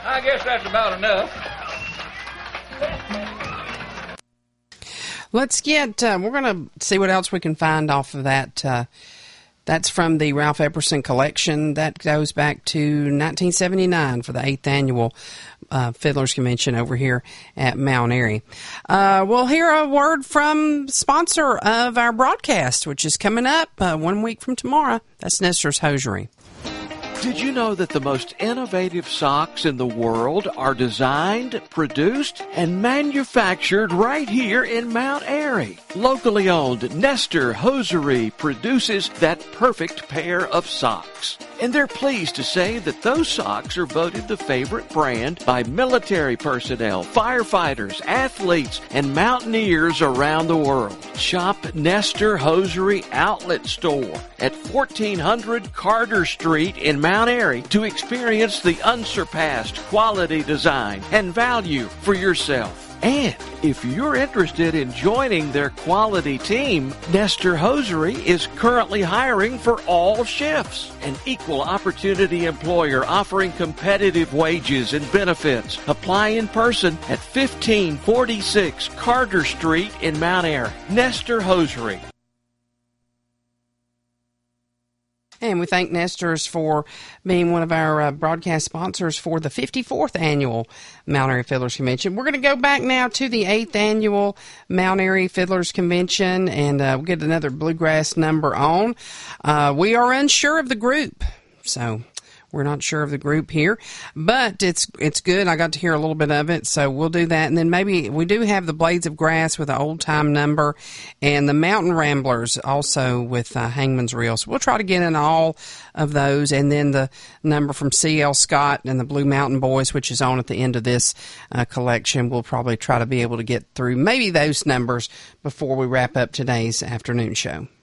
I guess that's about enough. Let's get, we're going to see what else we can find off of that. That's from the Ralph Epperson collection. That goes back to 1979 for the 8th annual Fiddlers Convention over here at Mount Airy. We'll hear a word from sponsor of our broadcast, which is coming up 1 week from tomorrow. That's Nestor's Hosiery. Did you know that the most innovative socks in the world are designed, produced, and manufactured right here in Mount Airy? Locally owned Nestor Hosiery produces that perfect pair of socks. And they're pleased to say that those socks are voted the favorite brand by military personnel, firefighters, athletes, and mountaineers around the world. Shop Nestor Hosiery Outlet Store at 1400 Carter Street in Mount Airy to experience the unsurpassed quality, design, and value for yourself. And if you're interested in joining their quality team, Nestor Hosiery is currently hiring for all shifts. An equal opportunity employer offering competitive wages and benefits. Apply in person at 1546 Carter Street in Mount Airy. Nestor Hosiery. And we thank Nestor's for being one of our broadcast sponsors for the 54th annual Mount Airy Fiddlers Convention. We're going to go back now to the 8th annual Mount Airy Fiddlers Convention, and we'll get another bluegrass number on. We are unsure of the group, so we're not sure of the group here, but it's good. I got to hear a little bit of it, so we'll do that. And then maybe we do have the Blades of Grass with an old-time number and the Mountain Ramblers also with Hangman's Reel. So we'll try to get in all of those, and then the number from C.L. Scott and the Blue Mountain Boys, which is on at the end of this collection. We'll probably try to be able to get through maybe those numbers before we wrap up today's afternoon show.